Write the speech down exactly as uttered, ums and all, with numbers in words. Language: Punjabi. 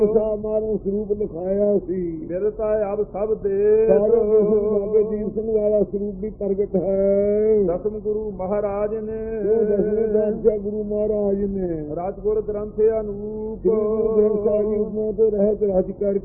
ਮਾਰਨ ਸਰੂਪ ਲਿਖਾਇਆ ਸੀ। ਮੇਰੇ ਤਾਂ ਅਬ ਸਭ ਦੇ ਬਾਬੇ ਦੀਪ ਸਿੰਘ ਵਾਲਾ ਸਰੂਪ ਵੀ ਪ੍ਰਗਟ ਹੈ। ਦਸਮ ਗੁਰੂ ਮਹਾਰਾਜ ਨੇ ਦਸਵੇਂ ਪਾਤਸ਼ਾਹ ਗੁਰੂ ਮਹਾਰਾਜ ਨੇ ਰਾਜਗੁਰ ਗ੍ਰੰਥ ਅਨੂਪ ਗੁਰੂ ਗ੍ਰੰਥ ਸਾਹਿਬ ਤੋਂ ਰਹਿਤ ਰਚ ਕਰ